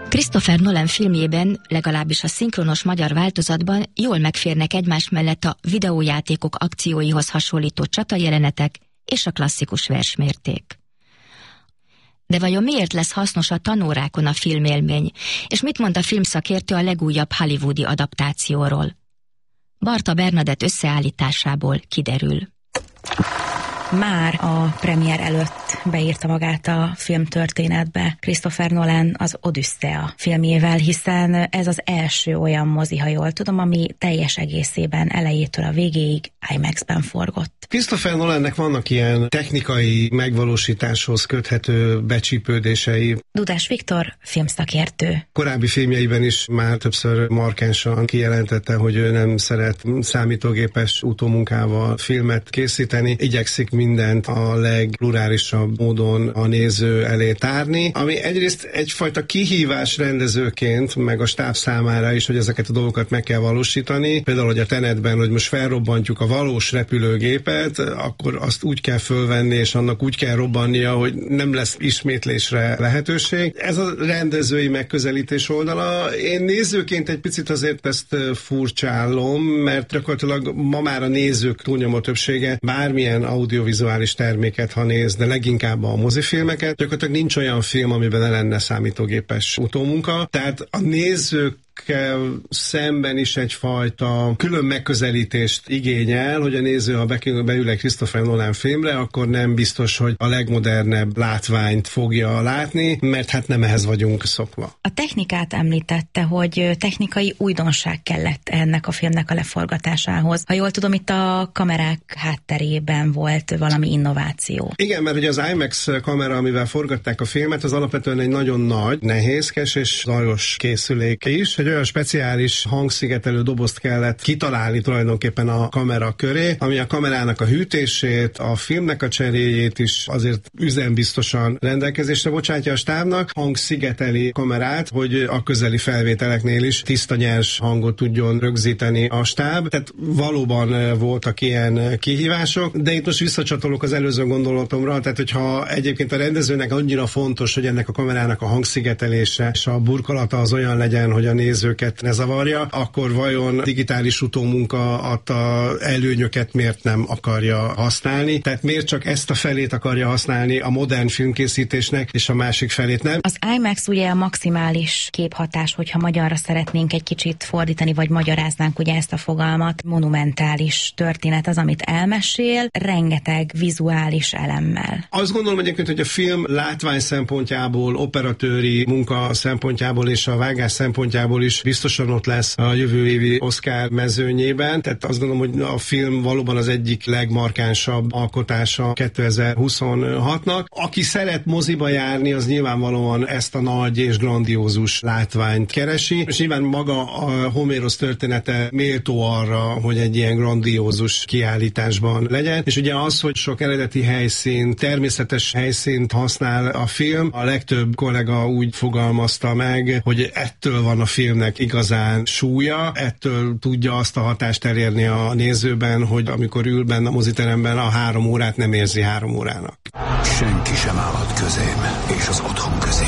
Christopher Nolan filmjében, legalábbis a szinkronos magyar változatban jól megférnek egymás mellett a videójátékok akcióihoz hasonlító csatajelenetek és a klasszikus versmérték. De vajon miért lesz hasznos a tanórákon a filmélmény, és mit mond a filmszakértő a legújabb hollywoodi adaptációról? Barta Bernadett összeállításából kiderül. Már a premier előtt beírta magát a filmtörténetbe Christopher Nolan az Odüsszea filmjével, hiszen ez az első olyan mozi, ha jól tudom, ami teljes egészében elejétől a végéig IMAX-ben forgott. Christopher Nolannek vannak ilyen technikai megvalósításhoz köthető becsípődései. Dudás Viktor, filmszakértő. Korábbi filmjeiben is már többször markánsan kijelentette, hogy ő nem szeret számítógépes utómunkával filmet készíteni, igyekszik mindent a legplurálisabb módon a néző elé tárni, ami egyrészt egyfajta kihívás rendezőként, meg a stáb számára is, hogy ezeket a dolgokat meg kell valósítani. Például, hogy a Tenetben, hogy most felrobbantjuk a valós repülőgépet, akkor azt úgy kell fölvenni, és annak úgy kell robbannia, hogy nem lesz ismétlésre lehetőség. Ez a rendezői megközelítés oldala. Én nézőként egy picit azért ezt furcsálom, mert gyakorlatilag ma már a nézők túlnyomó többsége bármilyen audiovizuális terméket, ha néz, de leginkább a mozifilmeket, gyakorlatilag nincs olyan film, amiben ne lenne számítógépes utómunka. Tehát a nézők szemben is egyfajta külön megközelítést igényel, hogy a néző, ha beül egy Christopher Nolan filmre, akkor nem biztos, hogy a legmodernebb látványt fogja látni, mert hát nem ehhez vagyunk szokva. A technikát említette, hogy technikai újdonság kellett ennek a filmnek a leforgatásához. Ha jól tudom, itt a kamerák hátterében volt valami innováció. Igen, mert ugye az IMAX kamera, amivel forgatták a filmet, az alapvetően egy nagyon nagy, nehézkes és zajos készülék is. Egy olyan speciális hangszigetelő dobozt kellett kitalálni tulajdonképpen a kamera köré, ami a kamerának a hűtését, a filmnek a cseréjét is azért üzembiztosan rendelkezésre bocsátja a stábnak, hangszigeteli kamerát, hogy a közeli felvételeknél is tiszta nyers hangot tudjon rögzíteni a stáb. Tehát valóban voltak ilyen kihívások, de itt most visszacsatolok az előző gondolatomra, tehát hogyha egyébként a rendezőnek annyira fontos, hogy ennek a kamerának a hangszigetelése és a burkolata az olyan legyen, hogy a nézőket ne zavarja, akkor vajon digitális utómunka adta előnyöket miért nem akarja használni? Tehát miért csak ezt a felét akarja használni a modern filmkészítésnek, és a másik felét nem? Az IMAX ugye a maximális képhatás, hogyha magyarra szeretnénk egy kicsit fordítani, vagy magyaráznánk ugye ezt a fogalmat, monumentális történet az, amit elmesél, rengeteg vizuális elemmel. Azt gondolom egyébként, hogy a film látvány szempontjából, operatőri munka szempontjából és a vágás szempontjából is biztosan ott lesz a jövő évi Oscar mezőnyében. Tehát azt gondolom, hogy a film valóban az egyik legmarkánsabb alkotása 2026-nak. Aki szeret moziba járni, az nyilvánvalóan ezt a nagy és grandiózus látványt keresi, és nyilván maga a Homérosz története méltó arra, hogy egy ilyen grandiózus kiállításban legyen. És ugye az, hogy sok eredeti helyszín, természetes helyszínt használ a film, a legtöbb kollega úgy fogalmazta meg, hogy ettől van a filmnek igazán súlya, ettől tudja azt a hatást elérni a nézőben, hogy amikor ül benne a moziteremben, a 3 órát nem érzi 3 órának. Senki sem állhat közém, és az otthon közé.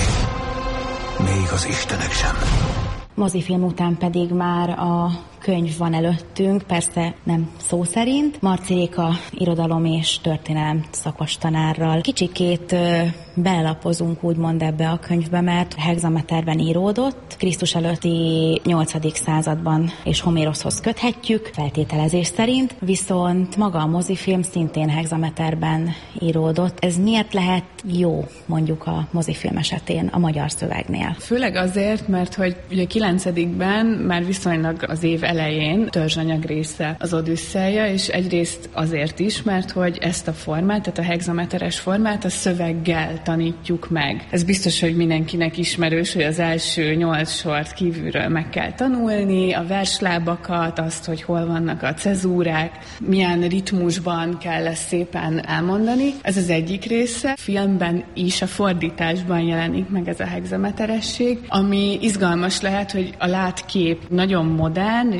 Még az istenek sem. Mozifilm után pedig már a könyv van előttünk, persze nem szó szerint. Marci Réka irodalom és történelem szakos tanárral kicsikét belelapozunk úgymond ebbe a könyvbe, mert hexameterben íródott, Krisztus előtti 8. században és Homéroszhoz köthetjük, feltételezés szerint, viszont maga a mozifilm szintén hexameterben íródott. Ez miért lehet jó, mondjuk a mozifilm esetén a magyar szövegnél? Főleg azért, mert hogy ugye 9-ben már viszonylag az év elején törzsanyag része az Odüsszeja, és egyrészt azért is, mert hogy ezt a formát, tehát a hexameteres formát a szöveggel tanítjuk meg. Ez biztos, hogy mindenkinek ismerős, hogy az első 8 sort kívülről meg kell tanulni, a verslábakat, azt, hogy hol vannak a cezúrák, milyen ritmusban kell ezt szépen elmondani. Ez az egyik része. Filmben is, a fordításban jelenik meg ez a hexameteresség, ami izgalmas lehet, hogy a látkép nagyon modern, és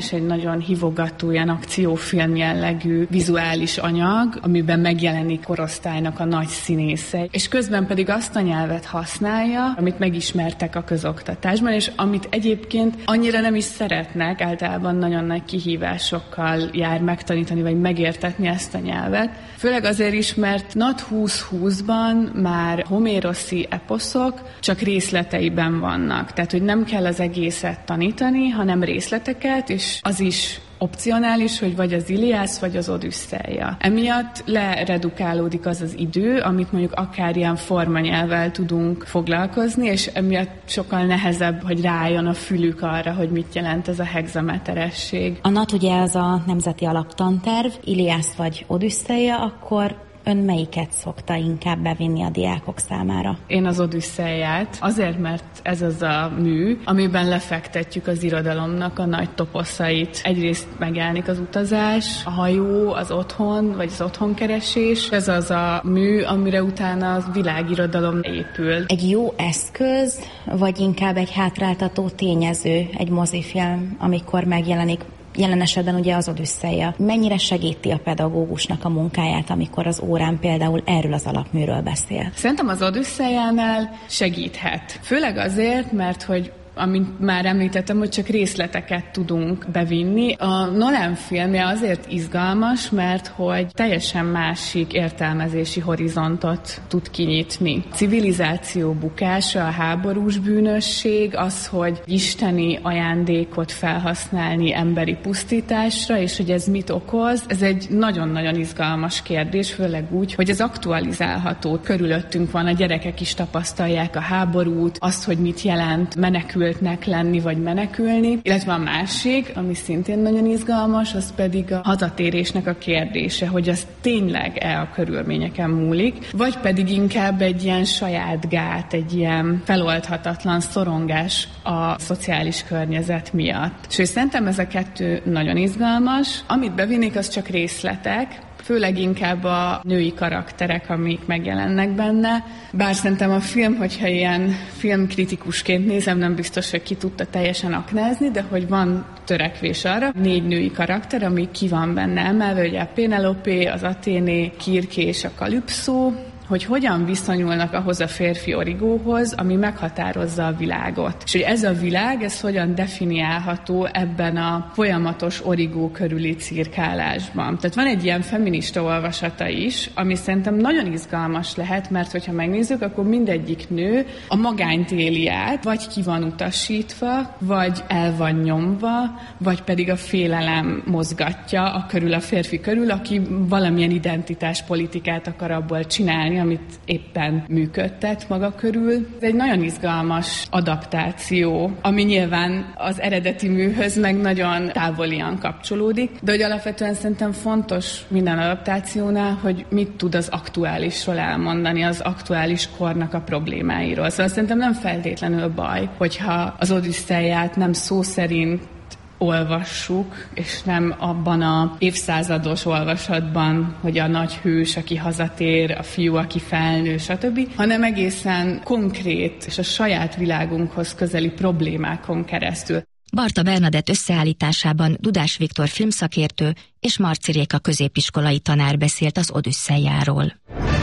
és egy nagyon hívogató ilyen akciófilm jellegű vizuális anyag, amiben megjelenik korosztálynak a nagy színésze, és közben pedig azt a nyelvet használja, amit megismertek a közoktatásban, és amit egyébként annyira nem is szeretnek, általában nagyon nagy kihívásokkal jár megtanítani, vagy megértetni ezt a nyelvet. Főleg azért is, mert NAT 2020-ban már homéroszi eposzok csak részleteiben vannak. Tehát, hogy nem kell az egészet tanítani, hanem részleteket, és az is opcionális, hogy vagy az Iliász, vagy az Odüsszeia. Emiatt leredukálódik az az idő, amit mondjuk akár ilyen formanyelvvel tudunk foglalkozni, és emiatt sokkal nehezebb, hogy rájön a fülük arra, hogy mit jelent ez a hegzameteresség. A NAT ugye az a nemzeti alaptanterv, Iliász vagy Odüsszeia, akkor ön melyiket szokta inkább bevinni a diákok számára? Én az Odüsszeiát, azért, mert ez az a mű, amiben lefektetjük az irodalomnak a nagy toposzait. Egyrészt megjelenik az utazás, a hajó, az otthon, vagy az otthonkeresés. Ez az a mű, amire utána a világirodalom épül. Egy jó eszköz, vagy inkább egy hátráltató tényező, egy mozifilm, amikor megjelenik? Jelen esetben ugye az Odüsszeia. Mennyire segíti a pedagógusnak a munkáját, amikor az órán például erről az alapműről beszél? Szerintem az Odüsszeiánál segíthet. Főleg azért, mert hogy amint már említettem, hogy csak részleteket tudunk bevinni. A Nolan filmje azért izgalmas, mert hogy teljesen másik értelmezési horizontot tud kinyitni. Civilizáció bukása, a háborús bűnösség, az, hogy isteni ajándékot felhasználni emberi pusztításra, és hogy ez mit okoz, ez egy nagyon-nagyon izgalmas kérdés, főleg úgy, hogy ez aktualizálható. Körülöttünk van, a gyerekek is tapasztalják a háborút, azt, hogy mit jelent menekültnek lenni, vagy menekülni. Illetve a másik, ami szintén nagyon izgalmas, az pedig a hazatérésnek a kérdése, hogy az tényleg-e a körülményeken múlik, vagy pedig inkább egy ilyen saját gát, egy ilyen feloldhatatlan szorongás a szociális környezet miatt. És szerintem ez a kettő nagyon izgalmas. Amit bevinnék, az csak részletek, főleg inkább a női karakterek, amik megjelennek benne. Bár szerintem a film, hogyha ilyen filmkritikusként nézem, nem biztos, hogy ki tudta teljesen aknázni, de hogy van törekvés arra. 4 női karakter, ami ki van benne emelve, ugye a Pénelope, az Athéné, Kirké és a Kalypszó, hogy hogyan viszonyulnak ahhoz a férfi origóhoz, ami meghatározza a világot. És hogy ez a világ, ez hogyan definiálható ebben a folyamatos origó körüli cirkálásban. Tehát van egy ilyen feminista olvasata is, ami szerintem nagyon izgalmas lehet, mert hogyha megnézzük, akkor mindegyik nő a magányt éli át, vagy ki van utasítva, vagy el van nyomva, vagy pedig a félelem mozgatja a férfi körül, aki valamilyen identitáspolitikát akar abból csinálni, amit éppen működtet maga körül. Ez egy nagyon izgalmas adaptáció, ami nyilván az eredeti műhöz meg nagyon távolian kapcsolódik, de hogy alapvetően szerintem fontos minden adaptációnál, hogy mit tud az aktuálisról elmondani, az aktuális kornak a problémáiról. Szóval szerintem nem feltétlenül baj, hogyha az Odüsszeiát nem szó szerint olvassuk, és nem abban a évszázados olvasatban, hogy a nagy hős, aki hazatér, a fiú, aki felnő, stb., hanem egészen konkrét és a saját világunkhoz közeli problémákon keresztül. Barta Bernadett összeállításában Dudás Viktor filmszakértő és Marci Réka középiskolai tanár beszélt az Odüsszeiáról.